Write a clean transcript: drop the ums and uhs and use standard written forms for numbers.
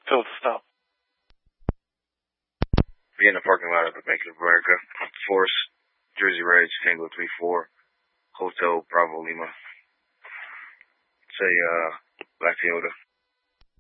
Till the stop. Be in the parking lot of the Bank of America. Force, Jersey Reds, Tango 34, Hotel Bravo Lima. Say, Black Toyota.